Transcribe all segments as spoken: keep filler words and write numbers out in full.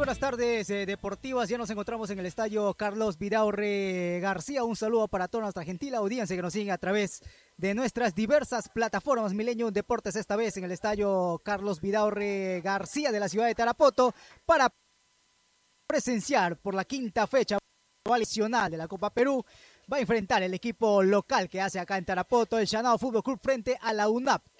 buenas tardes eh, deportivas. Ya nos encontramos en el estadio Carlos Vidaurre García. Un saludo para toda nuestra gentil audiencia que nos sigue a través de nuestras diversas plataformas. Millennium Deportes, esta vez en el estadio Carlos Vidaurre García de la ciudad de Tarapoto, para presenciar por la quinta fecha adicional de la Copa Perú. Va a enfrentar el equipo local que hace acá en Tarapoto, el Shanao Fútbol Club, frente a la U N A P.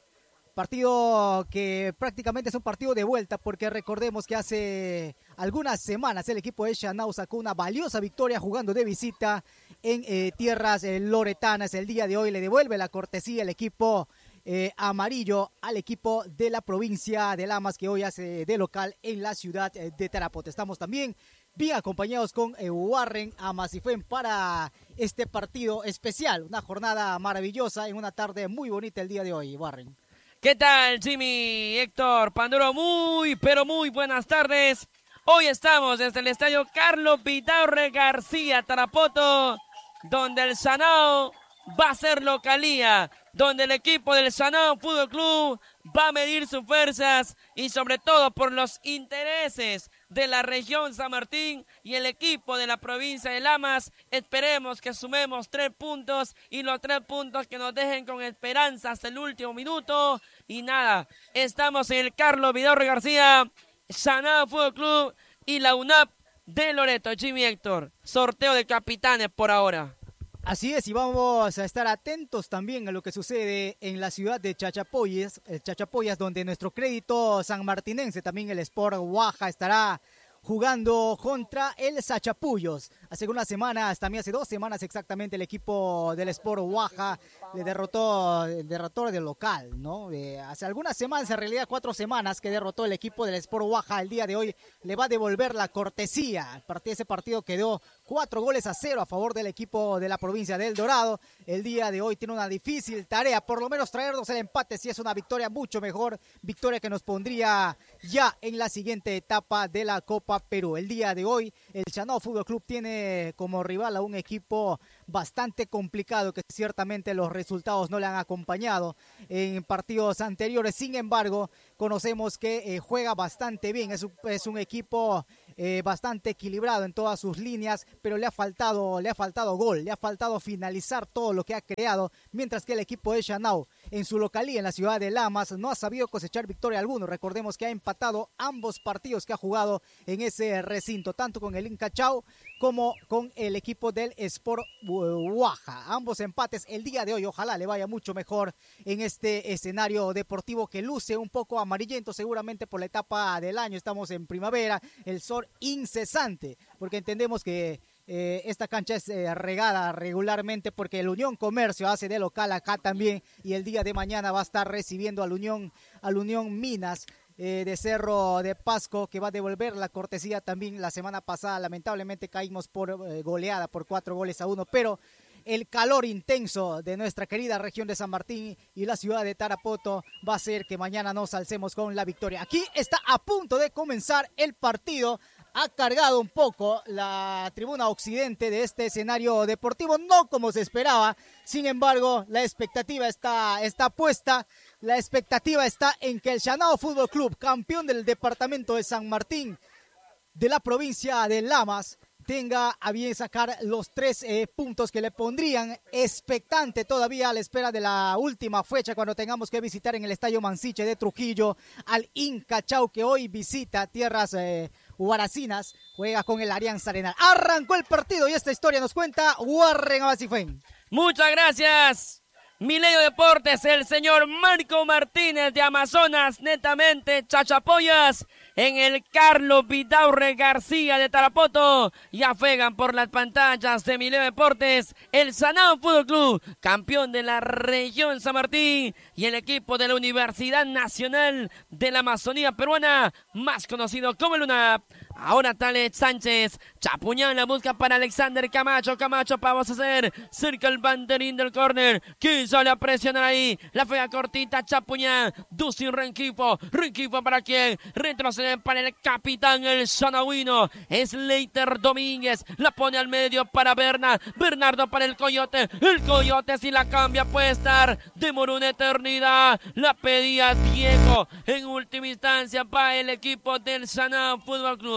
Partido que prácticamente es un partido de vuelta, porque recordemos que hace algunas semanas el equipo de Shanao sacó una valiosa victoria jugando de visita en eh, tierras eh, loretanas. El día de hoy le devuelve la cortesía el equipo eh, amarillo al equipo de la provincia de Lamas, que hoy hace de local en la ciudad eh, de Tarapoto. Estamos también bien acompañados con eh, Warren Amasifén para este partido especial, una jornada maravillosa en una tarde muy bonita el día de hoy, Warren. ¿Qué tal, Jimmy, Héctor, Panduro? Muy, pero muy buenas tardes. Hoy estamos desde el estadio Carlos Vidaurre García, Tarapoto, donde el Shanao va a ser localía, donde el equipo del Shanao Fútbol Club va a medir sus fuerzas y sobre todo por los intereses de la región San Martín y el equipo de la provincia de Lamas. Esperemos que sumemos tres puntos y los tres puntos que nos dejen con esperanza hasta el último minuto. Y nada, estamos en el Carlos Vidaurre García, Shanao Fútbol Club y la U N A P de Loreto. Jimmy, Héctor, sorteo de capitanes por ahora. Así es, y vamos a estar atentos también a lo que sucede en la ciudad de Chachapoyas, Chachapoyas, donde nuestro crédito sanmartinense, también el Sport Oaxaca, estará jugando contra el Sachapullos. Hace unas semanas, también hace dos semanas exactamente, el equipo del Sport Oaxaca le derrotó, derrotó del local, ¿no? Eh, hace algunas semanas, en realidad cuatro semanas, que derrotó el equipo del Sport Oaxaca. El día de hoy le va a devolver la cortesía. Ese partido quedó cuatro goles a cero a favor del equipo de la provincia del Dorado. El día de hoy tiene una difícil tarea, por lo menos traernos el empate. Si es una victoria, mucho mejor, victoria que nos pondría ya en la siguiente etapa de la Copa Perú. El día de hoy el Shanao Fútbol Club tiene como rival a un equipo bastante complicado, que ciertamente los resultados no le han acompañado en partidos anteriores. Sin embargo, conocemos que eh, juega bastante bien, es un, es un equipo eh, bastante equilibrado en todas sus líneas, pero le ha faltado, le ha faltado gol, le ha faltado finalizar todo lo que ha creado, mientras que el equipo de Shanao en su localía en la ciudad de Lamas no ha sabido cosechar victoria alguna. Recordemos que ha empatado ambos partidos que ha jugado en ese recinto, tanto con el Inca Chao como con el equipo del Sport Oaxaca. Ambos empates el día de hoy. Ojalá le vaya mucho mejor en este escenario deportivo que luce un poco amarillento, seguramente por la etapa del año. Estamos en primavera, el sol incesante, porque entendemos que Eh, esta cancha es eh, regada regularmente, porque el Unión Comercio hace de local acá también, y el día de mañana va a estar recibiendo al Unión, al Unión Minas eh, de Cerro de Pasco, que va a devolver la cortesía también. La semana pasada lamentablemente caímos por eh, goleada por cuatro goles a uno, pero el calor intenso de nuestra querida región de San Martín y la ciudad de Tarapoto va a hacer que mañana nos alcemos con la victoria. Aquí está a punto de comenzar el partido. Ha cargado un poco la tribuna occidente de este escenario deportivo, no como se esperaba. Sin embargo, la expectativa está, está puesta. La expectativa está en que el Shanao Fútbol Club, campeón del departamento de San Martín, de la provincia de Lamas, tenga a bien sacar los tres eh, puntos que le pondrían expectante todavía a la espera de la última fecha, cuando tengamos que visitar en el Estadio Mansiche de Trujillo al Inca Chao, que hoy visita tierras eh, huaracinas, juega con el Alianza Arenal. Arrancó el partido y esta historia nos cuenta Warren Amasifén. Muchas gracias, Milenio Deportes, el señor Marco Martínez de Amazonas, netamente Chachapoyas, en el Carlos Vidaurre García de Tarapoto. Ya juegan por las pantallas de Milenio Deportes el Shanao Fútbol Club, campeón de la región San Martín, y el equipo de la Universidad Nacional de la Amazonía Peruana, más conocido como el U N A P. Ahora Tale Sánchez, Chapuñán la busca para Alexander Camacho, Camacho para hacer cerca el banderín del córner, quiso la presionar ahí, la fea cortita, Chapuñán, Dusin Renquifo, Renquifo para quién, retrocede para el capitán, el shanauino, es Leiter Domínguez, la pone al medio para Berna, Bernardo para el Coyote, el Coyote si la cambia puede estar, demoró una eternidad, la pedía Diego, en última instancia para el equipo del Shanao Fútbol Club.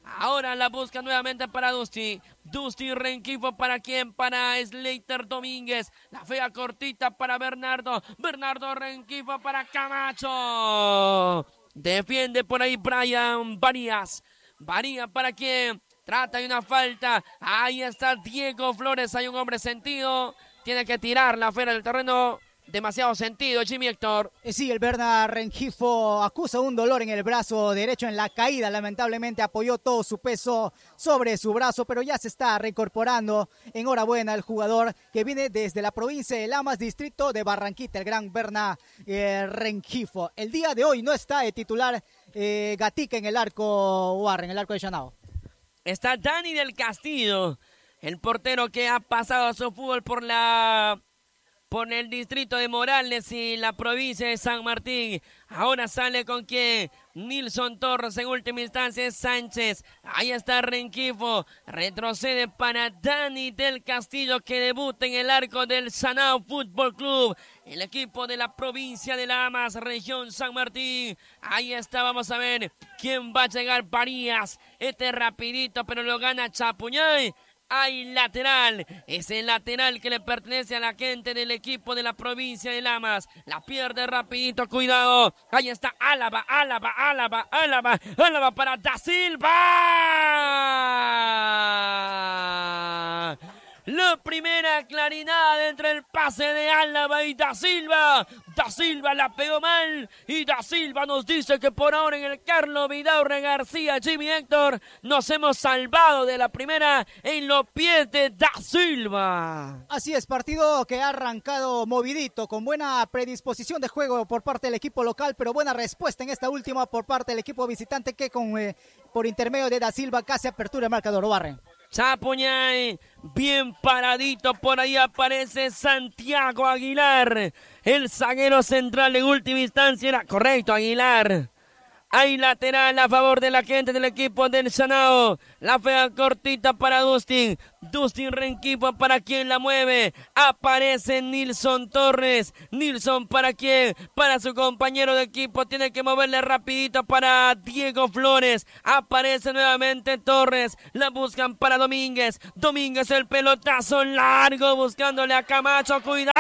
Ahora la busca nuevamente para Dusty. Dusty Rengifo, ¿para quién? Para Slater Domínguez. La fea cortita para Bernardo. Bernardo Rengifo para Camacho. Defiende por ahí Brian Varías. Varías, ¿para quién? Trata de una falta. Ahí está Diego Flores. Hay un hombre sentido. Tiene que tirar la fuera del terreno. Demasiado sentido, Jimmy Héctor. Sí, el Berna Rengifo acusa un dolor en el brazo derecho en la caída. Lamentablemente apoyó todo su peso sobre su brazo, pero ya se está reincorporando. Enhorabuena el jugador que viene desde la provincia de Lamas, distrito de Barranquita, el gran Berna eh, Rengifo. El día de hoy no está de titular eh, Gatica en el arco Warren, en el arco de Chanao. Está Dani del Castillo, el portero que ha pasado su fútbol por la... por el distrito de Morales y la provincia de San Martín. Ahora sale con quién? Nilson Torres, en última instancia es Sánchez. Ahí está Rengifo. Retrocede para Dani del Castillo, que debuta en el arco del Sanao Fútbol Club. El equipo de la provincia de Lamas, región San Martín. Ahí está, vamos a ver quién va a llegar. Varías. Este rapidito, pero lo gana Chapuñay. Hay lateral, es el lateral que le pertenece a la gente del equipo de la provincia de Lamas. La pierde rapidito, cuidado. Ahí está Álava, Álava, Álava, Álava, Álava para Da Silva. La primera claridad entre el pase de Álava y Da Silva. Da Silva la pegó mal y Da Silva nos dice que por ahora en el Carlos Vidaurre García, Jimmy Héctor, nos hemos salvado de la primera en los pies de Da Silva. Así es, partido que ha arrancado movidito, con buena predisposición de juego por parte del equipo local, pero buena respuesta en esta última por parte del equipo visitante que con eh, por intermedio de Da Silva casi apertura el marcador. Barren. Chapuñay, bien paradito, por ahí aparece Santiago Aguilar, el zaguero central en última instancia, era correcto Aguilar. Hay lateral a favor de la gente del equipo del Sanao. La fea cortita para Dustin. Dustin Rengifo, para quien la mueve. Aparece Nilson Torres. Nilson, para quién? Para su compañero de equipo. Tiene que moverle rapidito para Diego Flores. Aparece nuevamente Torres. La buscan para Domínguez. Domínguez, el pelotazo largo buscándole a Camacho.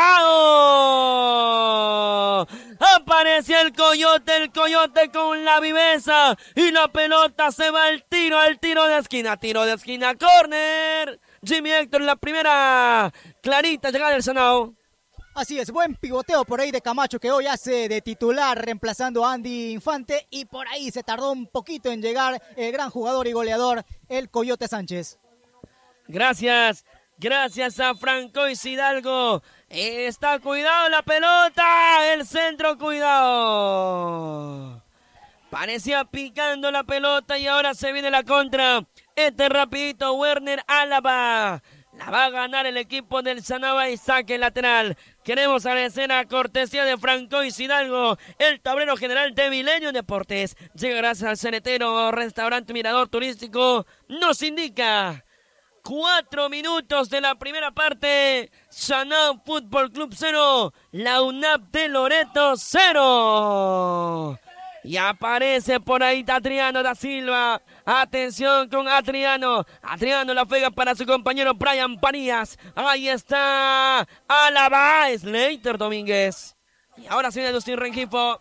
¡Cuidado! Aparece el Coyote. El Coyote con la viveza. Y la pelota se va al tiro. Al tiro de esquina. Tiro de esquina. Córner. Jimmy Héctor, la primera clarita llegada del Sanao. Así es, buen pivoteo por ahí de Camacho, que hoy hace de titular reemplazando a Andy Infante, y por ahí se tardó un poquito en llegar el gran jugador y goleador, el Coyote Sánchez. Gracias, gracias a Francois Hidalgo. Está cuidado la pelota, el centro, cuidado. Parecía picando la pelota y ahora se viene la contra. Este rapidito, Werner Álava. La va a ganar el equipo del Sanaba y saque lateral. Queremos agradecer a cortesía de Francois Hidalgo, el tablero general de Milenio Deportes. Llega gracias al Cenetero Restaurante Mirador Turístico. Nos indica cuatro minutos de la primera parte. Sanao Fútbol Club cero. La UNAP de Loreto cero. Y aparece por ahí Adriano da Silva. Atención con Adriano. Adriano la pega para su compañero Brian Varías. Ahí está Álava. Slater Domínguez. Y ahora sí de Dustin Rengifo.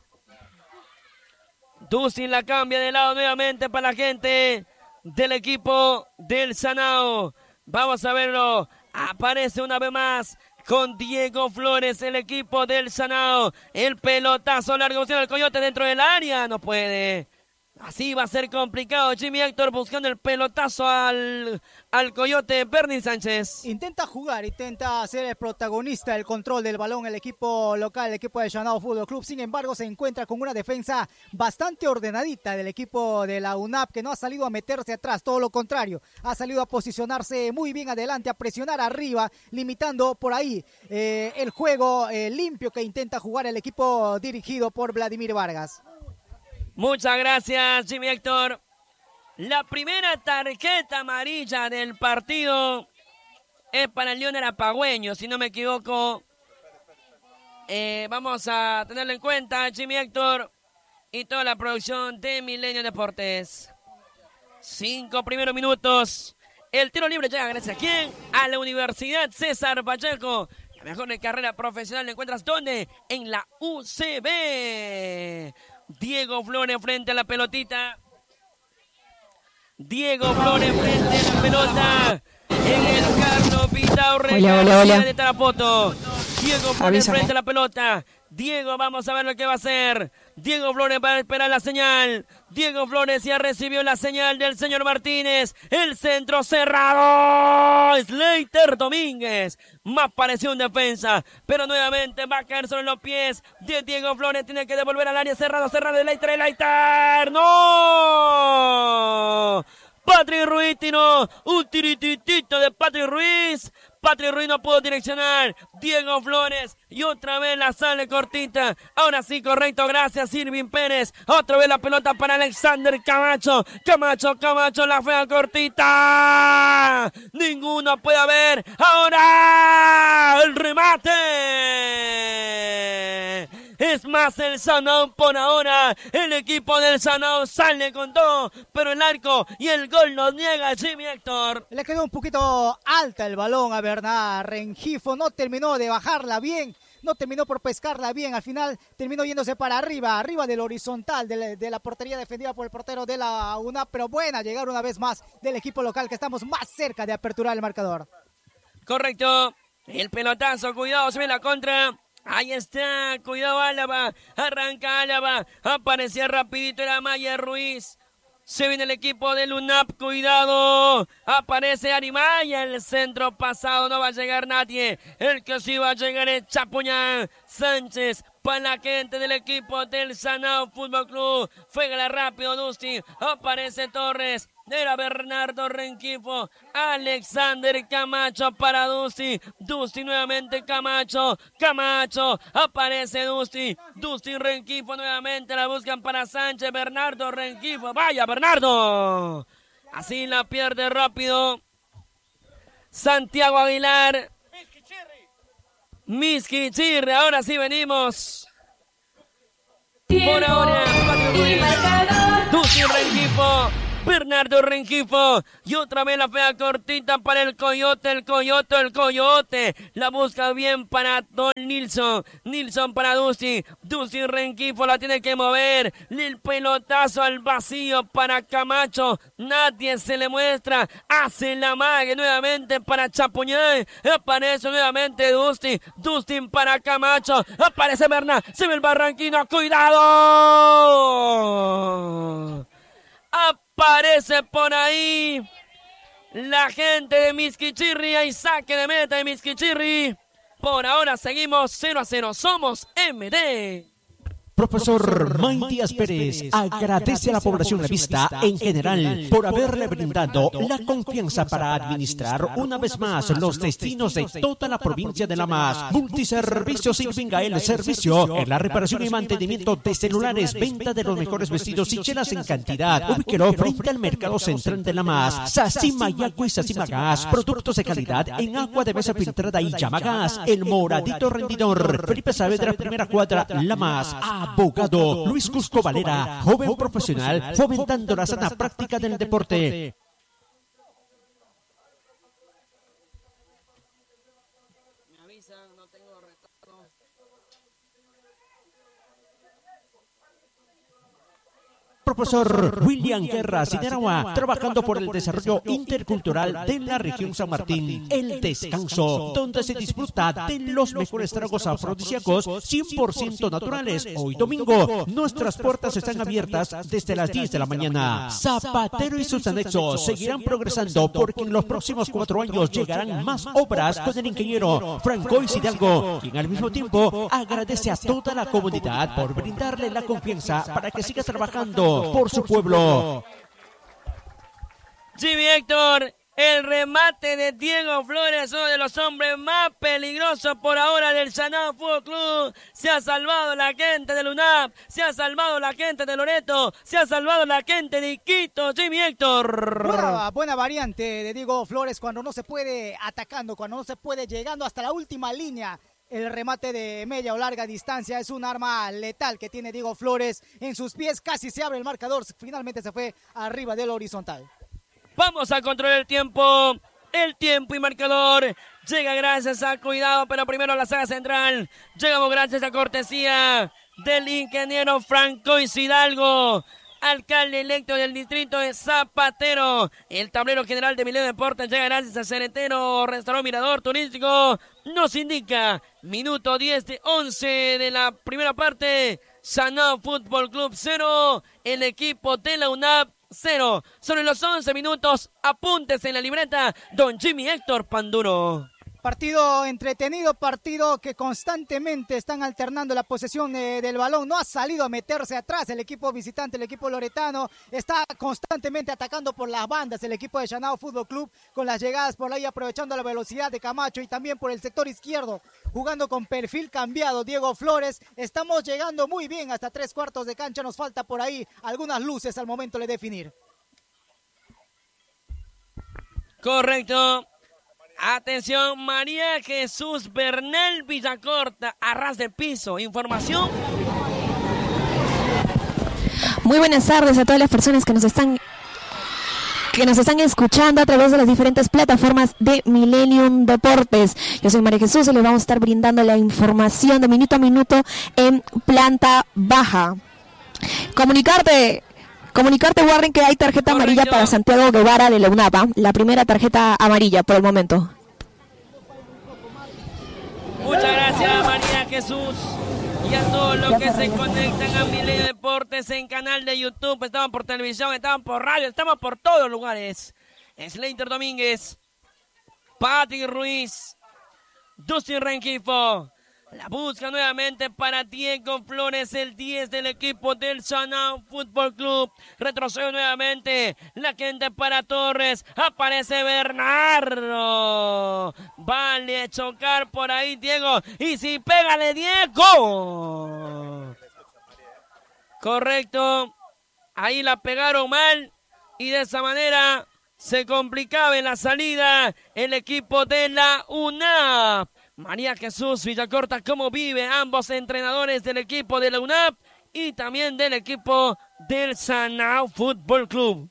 Dustin la cambia de lado nuevamente para la gente del equipo del Sanao. Vamos a verlo. Aparece una vez más con Diego Flores, el equipo del Sanao. El pelotazo largo del Coyote dentro del área. No puede. Así va a ser complicado. Jimmy Héctor buscando el pelotazo al, al Coyote. Bernie Sánchez intenta jugar, intenta ser el protagonista del control del balón el equipo local, el equipo del Sanao Fútbol Club. Sin embargo, se encuentra con una defensa bastante ordenadita del equipo de la UNAP, que no ha salido a meterse atrás, todo lo contrario, ha salido a posicionarse muy bien adelante, a presionar arriba, limitando por ahí eh, el juego eh, limpio que intenta jugar el equipo dirigido por Vladimir Vargas. Muchas gracias, Jimmy Héctor. La primera tarjeta amarilla del partido es para el Leonel Apagüeño, si no me equivoco. Eh, vamos a tenerlo en cuenta, Jimmy Héctor y toda la producción de Milenio Deportes. Cinco primeros minutos. El tiro libre llega gracias a quién? A la Universidad César Pacheco. La mejor carrera profesional la encuentras ¿dónde? En la U C B. Diego Flores frente a la pelotita. Diego Flores frente a la pelota. En el Carlos Vidaurre García de Tarapoto. Diego Flores Avísame. frente a la pelota. Diego, vamos a ver lo que va a hacer. Diego Flores va a esperar la señal. Diego Flores ya recibió la señal del señor Martínez. El centro cerrado. Slater Domínguez. Más pareció un defensa. Pero nuevamente va a caer sobre los pies de Diego Flores. Tiene que devolver al área cerrado. Cerrado de Slater. Slater. ¡No! Patrick Ruiz tiró un tirititito de Patrick Ruiz. Patrick Ruiz no pudo direccionar. Diego Flores y otra vez la sale cortita. Ahora sí, correcto, gracias Irving Pérez. Otra vez la pelota para Alexander Camacho. Camacho, Camacho, la fea cortita. Ninguno puede haber. Ahora el remate. Es más el Sanao por ahora. El equipo del Sanao sale con todo, pero el arco y el gol nos niega Jimmy Héctor. Le quedó un poquito alta el balón a Bernard Rengifo. No terminó de bajarla bien. No terminó por pescarla bien. Al final terminó yéndose para arriba, arriba del horizontal de la, de la portería defendida por el portero de la U N A P. Pero buena llegar una vez más del equipo local, que estamos más cerca de aperturar el marcador. Correcto. El pelotazo, cuidado, se ve la contra. Ahí está, cuidado Álava, arranca Álava, aparecía rapidito la Maya Ruiz. Se viene el equipo del U N A P, cuidado, aparece Arimaya, el centro pasado, no va a llegar nadie. El que sí va a llegar es Chapuñán Sánchez. Para la gente del equipo del Sanao Fútbol Club. Fuega rápido Dusty. Aparece Torres. Era Bernardo Rengifo. Alexander Camacho para Dusty. Dusty nuevamente Camacho. Camacho. Aparece Dusty. Dusty Rengifo nuevamente. La buscan para Sánchez. Bernardo Rengifo. Vaya Bernardo. Así la pierde rápido Santiago Aguilar. Miski Chirri, ahora sí venimos. Por ahora, Dusty Rengifo, Bernardo Rengifo, y otra vez la fea cortita para el Coyote, el Coyote, el Coyote, la busca bien para Don Nilsson, Nilsson para Dusty, Dusty Rengifo la tiene que mover, el pelotazo al vacío para Camacho, nadie se le muestra, hace la mague nuevamente para Chapuñay, aparece nuevamente Dusty, Dusty para Camacho, aparece Berna, se ve el Barranquino, cuidado. Aparece por ahí la gente de Miskichirri. Hay saque de meta de Miskichirri. Por ahora seguimos cero a cero. Somos M D. Profesor Matías Pérez agradece a la población revista en general por haberle brindado la confianza para administrar una vez más los destinos de toda la provincia de La Mas. Multiservicios Infingael, servicio en la reparación y mantenimiento de celulares, venta de los mejores vestidos y chelas en cantidad. Ubíquelo frente al mercado central de La Mas. Sasima y Agua y Sasima Gas, productos de calidad en agua de mesa filtrada y llama gas. El Moradito Rendidor, Felipe Saavedra, primera cuadra, La Mas. Abogado Luis Cusco Valera, joven profesional, fomentando la sana práctica del deporte. Me avisan, no tengo retorno. Profesor William Guerra Sideragua, trabajando por el desarrollo intercultural de la región San Martín. El Descanso, donde se disfruta de los mejores tragos afrodisíacos cien por ciento naturales. Hoy domingo, nuestras puertas están abiertas desde las diez de la mañana. Zapatero y sus anexos seguirán progresando porque en los próximos cuatro años llegarán más obras con el ingeniero Francois Hidalgo, quien al mismo tiempo agradece a toda la comunidad por brindarle la confianza para que siga trabajando por su pueblo. Jimmy Héctor, el remate de Diego Flores, uno de los hombres más peligrosos por ahora del Sanao Fútbol Club. Se ha salvado la gente del U N A P, se ha salvado la gente de Loreto, se ha salvado la gente de Iquitos. Jimmy Héctor. Buena, buena variante de Diego Flores cuando no se puede atacando, cuando no se puede llegando hasta la última línea. el remate de media o larga distancia. Es un arma letal que tiene Diego Flores en sus pies. Casi se abre el marcador. Finalmente se fue arriba del horizontal. Vamos a controlar el tiempo. El tiempo y marcador llega gracias a Cuidado, pero primero la saga central. Llegamos gracias a cortesía del ingeniero Franco Hidalgo, alcalde electo del distrito de Zapatero. El tablero general de Milenio Deportes llega gracias a Ceretero, Restaurante Mirador Turístico. Nos indica minuto diez de once de la primera parte. Sanao Fútbol Club cero, el equipo de la UNAP cero. Sobre los once minutos, apúntese en la libreta, don Jimmy Héctor Panduro. Partido entretenido, partido que constantemente están alternando la posesión eh, del balón. No ha salido a meterse atrás el equipo visitante, el equipo loretano. Está constantemente atacando por las bandas el equipo de Sanao Fútbol Club con las llegadas por ahí, aprovechando la velocidad de Camacho y también por el sector izquierdo, jugando con perfil cambiado Diego Flores. Estamos llegando muy bien hasta tres cuartos de cancha. Nos falta por ahí algunas luces al momento de definir. Correcto. Atención, María Jesús Bernal Villacorta, a ras de piso. Información. Muy buenas tardes a todas las personas que nos están que nos están escuchando a través de las diferentes plataformas de Millennium Deportes. Yo soy María Jesús y les vamos a estar brindando la información de minuto a minuto en planta baja. Comunicarte Comunicarte, Warren, que hay tarjeta Correcto. amarilla para Santiago Guevara de la UNAPA. La primera tarjeta amarilla por el momento. Muchas gracias, María Jesús. Y a todos los que se conectan a Milenio Deportes en canal de YouTube. Estamos por televisión, estamos por radio, estamos por todos lugares. Slater Domínguez, Patrick Ruiz, Dustin Rengifo. La busca nuevamente para Diego Flores, el diez del equipo del Sanao Fútbol Club. Retrocede nuevamente la gente para Torres. Aparece Bernardo. Vale chocar por ahí Diego. Y si pégale Diego. Correcto. Ahí la pegaron mal. Y de esa manera se complicaba en la salida el equipo de la UNAP. María Jesús Villacorta, cómo vive ambos entrenadores del equipo de la UNAP y también del equipo del Sanao Fútbol Club.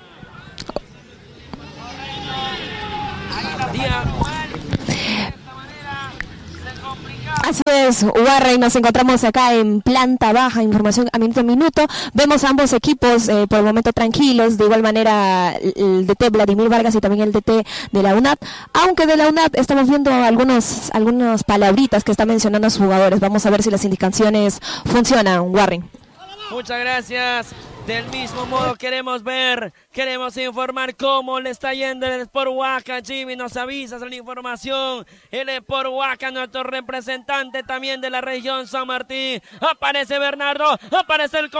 Así es, Warren, nos encontramos acá en planta baja, información a minuto a minuto. Vemos ambos equipos eh, por el momento tranquilos, de igual manera el D T Vladimir Vargas y también el D T de la UNAP. Aunque de la UNAP estamos viendo algunos algunas palabritas que están mencionando a sus jugadores. Vamos a ver si las indicaciones funcionan, Warren. Muchas gracias. Del mismo modo queremos ver, queremos informar cómo le está yendo el Sport Huaca. Jimmy, nos avisas la información. El Sport Huaca, nuestro representante también de la región San Martín. Aparece Bernardo, aparece el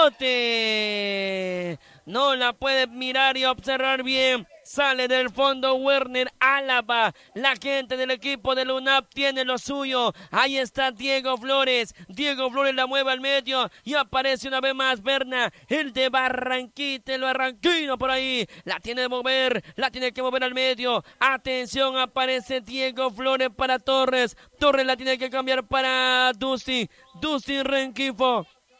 Coyote. No la puede mirar y observar bien. Sale del fondo Werner Álava. La gente del equipo de la UNAP tiene lo suyo. Ahí está Diego Flores. Diego Flores la mueve al medio. Y aparece una vez más Berna. El de Barranquita, el barranquino por ahí. La tiene que mover. La tiene que mover al medio. Atención, aparece Diego Flores para Torres. Torres la tiene que cambiar para Dusty. Dusty Rengifo.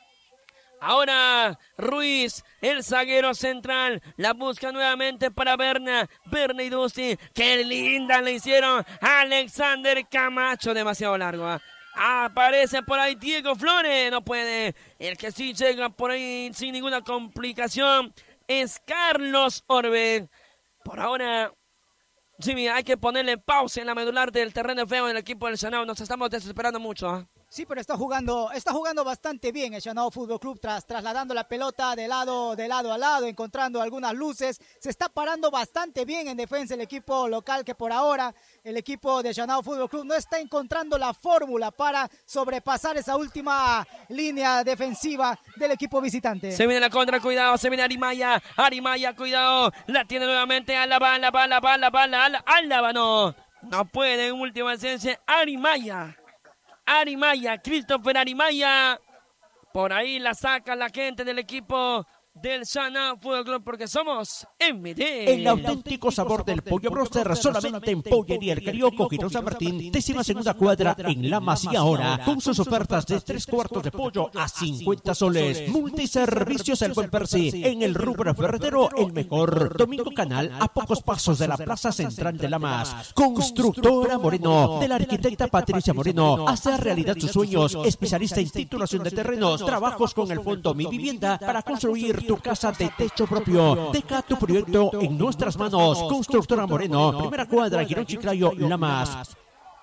Ahora Ruiz, el zaguero central, la busca nuevamente para Berna. Berna y Dusty, qué linda le hicieron a Alexander Camacho, demasiado largo. ¿eh? Aparece por ahí Diego Flores, no puede. El que sí llega por ahí sin ninguna complicación es Carlos Orbe. Por ahora, Jimmy, hay que ponerle pausa en la medular del terreno feo en el equipo del Sanao. Nos estamos desesperando mucho. ¿eh? Sí, pero está jugando, está jugando bastante bien el Sanao Fútbol Club, tras, trasladando la pelota de lado, de lado a lado, encontrando algunas luces. Se está parando bastante bien en defensa el equipo local, que por ahora el equipo de Sanao Fútbol Club no está encontrando la fórmula para sobrepasar esa última línea defensiva del equipo visitante. Se viene la contra, cuidado, se viene Arimaya, Arimaya, cuidado, la tiene nuevamente Álava, Álava, Álava, Álava, Álava, Álava, no, no puede en última esencia Arimaya. Arimaya, Christopher Arimaya. Por ahí la saca la gente del equipo del Sanao Fútbol Club, porque somos M D. El auténtico sabor del pollo broster solamente en Pollería El Carioco, Girón San Martín, décima segunda cuadra en Lamas, y ahora con sus ofertas de tres cuartos de pollo a cincuenta soles. Multiservicios El Buen Percy, en el rubro ferretero el mejor. Domingo Canal, a pocos pasos de la Plaza Central de Lamas. Constructora Moreno, de la arquitecta Patricia Moreno, hace realidad sus sueños. Especialista en titulación de terrenos, trabajos con el Fondo Mi Vivienda para construir tu casa de techo propio. Deja tu proyecto en nuestras manos. Constructora Moreno, primera cuadra, Girón Chiclayo, Lamas.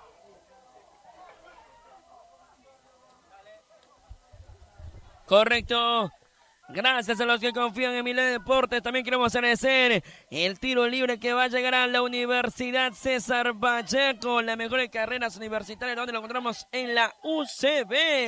Correcto. Gracias a los que confían en Milenio Deportes. También queremos agradecer el tiro libre que va a llegar a la Universidad César Pacheco, la mejor de carreras universitarias, donde lo encontramos en la U C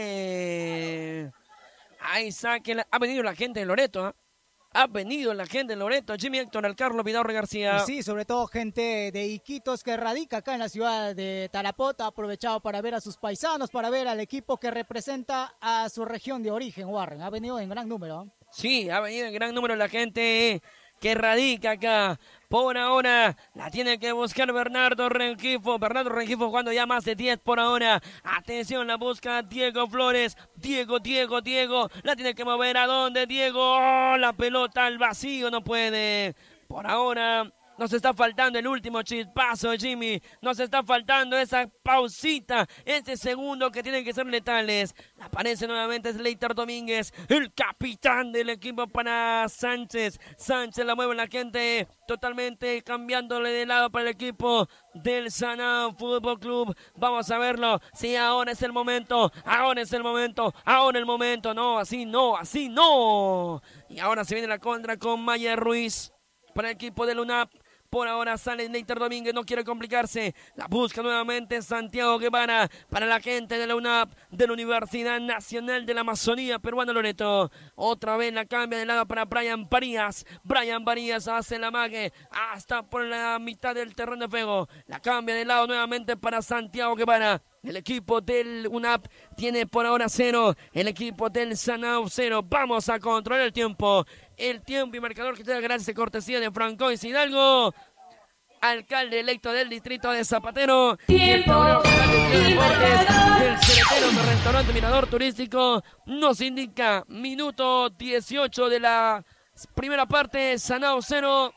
B. Ahí saque la... Ha venido la gente de Loreto, ¿eh? Ha venido la gente de Loreto, Jimmy Héctor, al Carlos Vidaurre García. Sí, sobre todo gente de Iquitos que radica acá en la ciudad de Tarapoto, ha aprovechado para ver a sus paisanos, para ver al equipo que representa a su región de origen, Warren. Ha venido en gran número. Sí, ha venido en gran número la gente que radica acá. Por ahora la tiene que buscar Bernardo Rengifo. Bernardo Rengifo jugando ya más de diez por ahora. Atención, la busca Diego Flores. Diego, Diego, Diego. La tiene que mover. ¿A dónde, Diego? Oh, la pelota al vacío, no puede. Por ahora nos está faltando el último chispazo, Jimmy. Nos está faltando esa pausita, ese segundo que tienen que ser letales. Aparece nuevamente Slater Domínguez, el capitán del equipo para Sánchez. Sánchez la mueve la gente, totalmente cambiándole de lado para el equipo del Sanao Fútbol Club. Vamos a verlo. Sí, ahora es el momento. Ahora es el momento. Ahora el momento. No, así no, así no. Y ahora se viene la contra con Maya Ruiz para el equipo del U N A P. Por ahora sale Neiter Domínguez, no quiere complicarse. La busca nuevamente Santiago Guevara para la gente de la U N A P, de la Universidad Nacional de la Amazonía Peruana Loreto. Otra vez la cambia de lado para Brian Varías. Brian Varías hace la mague hasta por la mitad del terreno de juego. La cambia de lado nuevamente para Santiago Guevara. El equipo del U N A P tiene por ahora cero. El equipo del Sanao cero. Vamos a controlar el tiempo. El tiempo y marcador que te da gracias de cortesía de Francois Hidalgo, alcalde electo del distrito de Zapatero. Tiempo. Y el tablero del Ceretero del Restaurante Mirador Turístico nos indica minuto dieciocho de la primera parte. Sanao cero.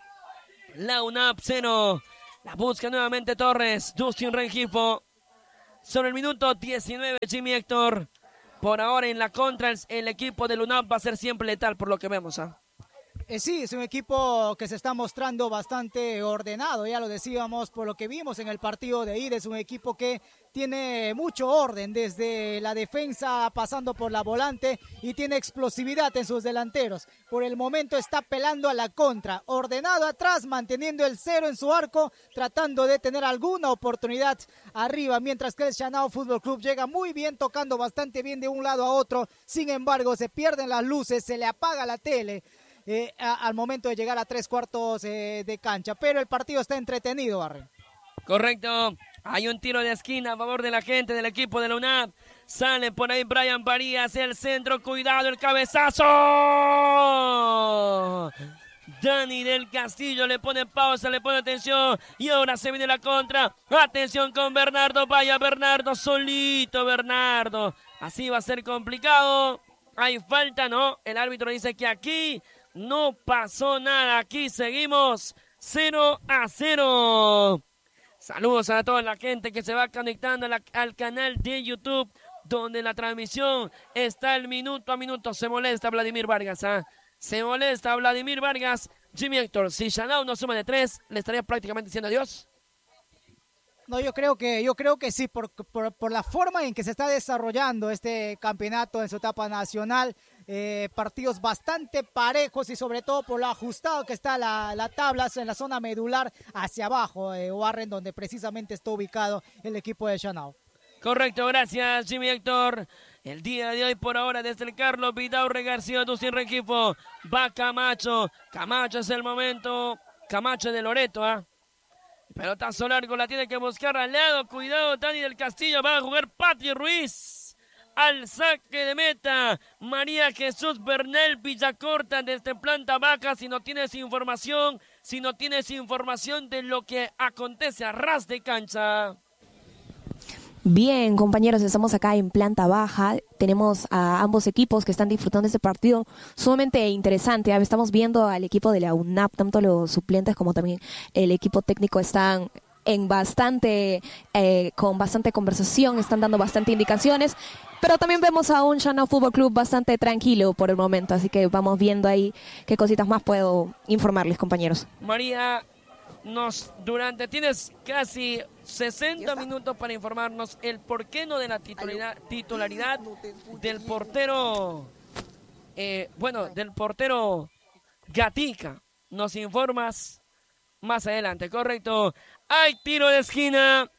La U N A P cero. La busca nuevamente Torres. Justin Rengifo. Sobre el minuto diecinueve, Jimmy Héctor. Por ahora en la contra, el, el equipo del U N A P va a ser siempre letal, por lo que vemos. ¿eh? Eh, sí, es un equipo que se está mostrando bastante ordenado, ya lo decíamos por lo que vimos en el partido de ida. Es un equipo que tiene mucho orden desde la defensa pasando por la volante y tiene explosividad en sus delanteros. Por el momento está pelando a la contra, ordenado atrás, manteniendo el cero en su arco, tratando de tener alguna oportunidad arriba, mientras que el Sanao Fútbol Club llega muy bien, tocando bastante bien de un lado a otro. Sin embargo, se pierden las luces, se le apaga la tele Eh, a, al momento de llegar a tres cuartos eh, de cancha, pero el partido está entretenido, Barry. Correcto, hay un tiro de esquina a favor de la gente del equipo de la U N A P. Sale por ahí Brian Varías, el centro, cuidado, el cabezazo. Dani del Castillo le pone pausa, le pone atención y ahora se viene la contra. Atención con Bernardo, vaya Bernardo, solito Bernardo. Así va a ser complicado. Hay falta, ¿no? El árbitro dice que aquí no pasó nada. Aquí seguimos cero a cero. Saludos a toda la gente que se va conectando a la, al canal de YouTube, donde la transmisión está el minuto a minuto. Se molesta Vladimir Vargas, ¿ah? ¿eh? Se molesta Vladimir Vargas. Jimmy Héctor, si Sanao no suma de tres, ¿le estaría prácticamente diciendo adiós? No, yo creo que, yo creo que sí, por, por, por la forma en que se está desarrollando este campeonato en su etapa nacional, eh, partidos bastante parejos y sobre todo por lo ajustado que está la, la tabla en la zona medular hacia abajo, eh, Warren, donde precisamente está ubicado el equipo de Sanao. Correcto, gracias Jimmy Héctor. El día de hoy por ahora desde el Carlos Vidaurre García, Dustin Rengifo, va Camacho, Camacho es el momento, Camacho de Loreto, ¿ah? ¿eh? Pelotazo largo, la tiene que buscar al lado, cuidado Dani del Castillo, va a jugar Pati Ruiz. al saque de meta. María Jesús Bernal Villacorta desde planta baja. Si no tienes información, si no tienes información de lo que acontece a ras de cancha. Bien, compañeros, estamos acá en planta baja. Tenemos a ambos equipos que están disfrutando de este partido sumamente interesante. Estamos viendo al equipo de la U N A P, tanto los suplentes como también el equipo técnico están en bastante, eh, con bastante conversación, están dando bastante indicaciones. Pero también vemos a un Chanao Fútbol Club bastante tranquilo por el momento. Así que vamos viendo ahí qué cositas más puedo informarles, compañeros. María, nos durante tienes casi sesenta minutos para informarnos el porqué no de la titularidad, titularidad del portero, eh, bueno, del portero Gatica. Nos informas más adelante, correcto. Hay tiro de esquina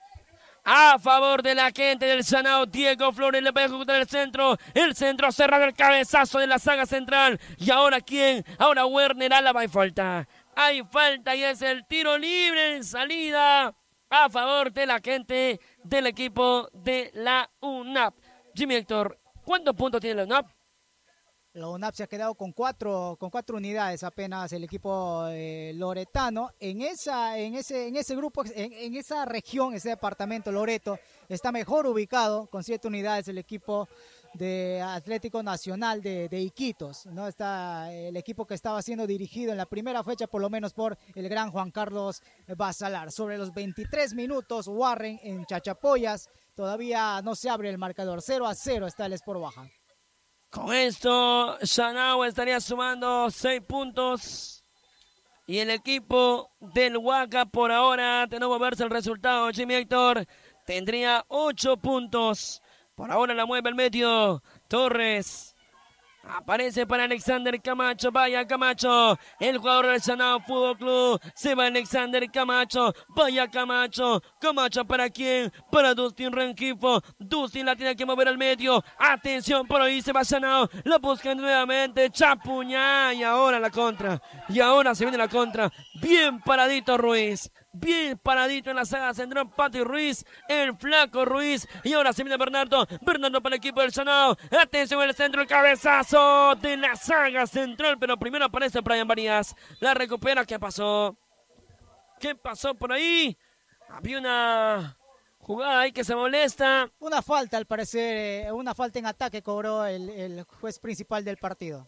a favor de la gente del Chanao. Diego Flores le va a ejecutar el centro. El centro cerrado, el cabezazo de la saga central. Y ahora ¿quién? Ahora Werner Álava. Hay falta. Hay falta y es el tiro libre en salida a favor de la gente del equipo de la U N A P. Jimmy Héctor, ¿cuántos puntos tiene la U N A P? La U N A P se ha quedado con cuatro, con cuatro unidades apenas el equipo eh, loretano. En esa, en ese, en ese grupo, en, en esa región, ese departamento Loreto, está mejor ubicado con siete unidades el equipo de Atlético Nacional de, de Iquitos, ¿no? Está el equipo que estaba siendo dirigido en la primera fecha por lo menos por el gran Juan Carlos Basalar. Sobre los veintitrés minutos, Warren en Chachapoyas, todavía no se abre el marcador, cero a cero está el Sport Baja. Con esto, Chanao estaría sumando seis puntos. Y el equipo del Huaca, por ahora, de no moverse el resultado, Jimmy Héctor, tendría ocho puntos. Por ahora la mueve el medio. Torres. Aparece para Alexander Camacho. Vaya Camacho. El jugador del Chanao Fútbol Club. Se va Alexander Camacho. Vaya Camacho. Camacho para quién? Para Dustin Rengifo. Dustin la tiene que mover al medio. Atención, por ahí se va Chanao. La buscan nuevamente. Chapuñá. Y ahora la contra. Y ahora se viene la contra. Bien paradito Ruiz. Bien paradito en la saga central, Pati Ruiz, el flaco Ruiz. Y ahora se viene Bernardo. Bernardo para el equipo del Chanao. Atención en el centro, el cabezazo de la saga central. Pero primero aparece Brian Varías. La recupera. ¿Qué pasó? ¿Qué pasó por ahí? Había una jugada ahí que se molesta. Una falta, al parecer, una falta en ataque cobró el, el juez principal del partido.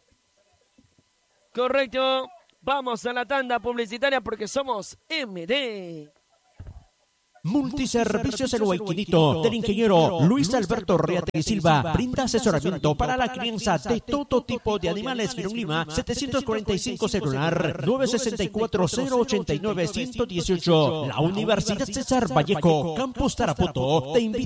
Correcto. Vamos a la tanda publicitaria porque somos M D. Multiservicios El Huayquilito del ingeniero Luis Alberto Reate y Silva brinda asesoramiento para la crianza de todo tipo de animales. En Lima, setecientos cuarenta y cinco celular nueve sesenta y cuatro, cero ochenta y nueve, ciento dieciocho. La Universidad César Vallejo, Campus Tarapoto, te invita